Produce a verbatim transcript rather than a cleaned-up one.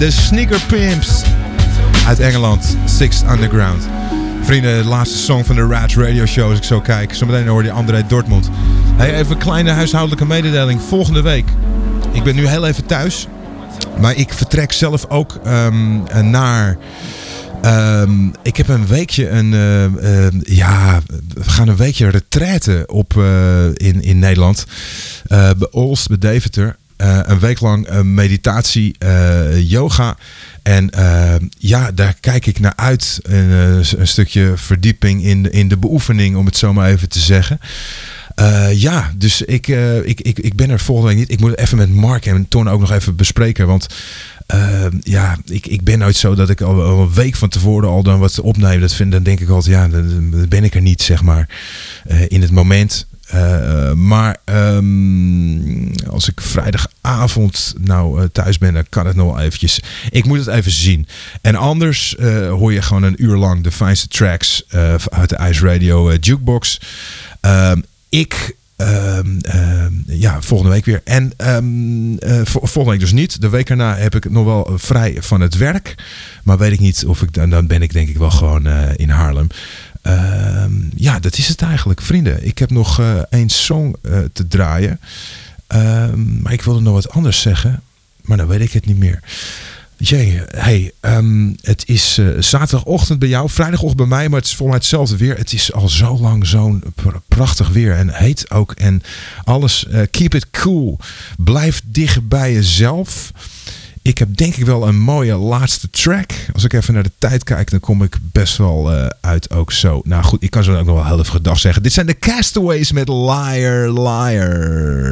de Sneaker Pimps uit Engeland, Six Underground. Vrienden, de laatste song van de Raj Radio Show als ik zo kijk. Zometeen hoor je André Dortmund. Hey, even een kleine huishoudelijke mededeling. Volgende week. Ik ben nu heel even thuis. Maar ik vertrek zelf ook um, naar... Um, ik heb een weekje een... Uh, uh, ja, we gaan een weekje retraite op uh, in, in Nederland. Uh, bij Olst, bij Deventer. Uh, een week lang uh, meditatie, uh, yoga. En uh, ja, daar kijk ik naar uit. Een, uh, een stukje verdieping in de, in de beoefening, om het zo maar even te zeggen. Uh, ja, dus ik, uh, ik, ik, ik ben er volgende week niet. Ik moet het even met Mark en Ton ook nog even bespreken. Want uh, ja, ik, ik ben nooit zo dat ik al, al een week van tevoren al dan wat opneem. Dat vind, dan denk ik altijd, ja, dan, dan ben ik er niet, zeg maar, uh, in het moment. Uh, maar um, als ik vrijdagavond nou uh, thuis ben, dan kan het nog wel eventjes. Ik moet het even zien. En anders uh, hoor je gewoon een uur lang de fijnste tracks uh, uit de Ice Radio uh, Jukebox. Uh, ik... Um, um, ja, volgende week weer. En um, uh, volgende week dus niet. De week erna heb ik het nog wel vrij van het werk. Maar weet ik niet of ik... Dan, dan ben ik denk ik wel gewoon uh, in Haarlem. Uh, ja, dat is het eigenlijk. Vrienden, ik heb nog uh, één song uh, te draaien. Uh, maar ik wilde nog wat anders zeggen. Maar dan weet ik het niet meer. Jee, hey, um, het is uh, zaterdagochtend bij jou, vrijdagochtend bij mij, maar het is volgens mij hetzelfde weer. Het is al zo lang zo'n pr- prachtig weer en heet ook. En alles, uh, keep it cool. Blijf dicht bij jezelf. Ik heb denk ik wel een mooie laatste track. Als ik even naar de tijd kijk, dan kom ik best wel uh, uit ook zo. Nou goed, ik kan zo ook nog wel heel even gedag zeggen. Dit zijn de Castaways met Liar, Liar.